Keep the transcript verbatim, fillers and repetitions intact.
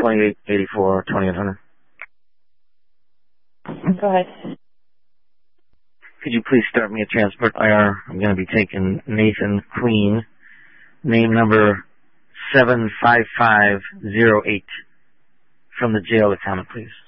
twenty-eight eighty-four, twenty-eight hundred. Go ahead. Could you please start me a transport I R? I'm going to be taking Nathan Queen, name number seven five five zero eight, from the jail to Comet, please.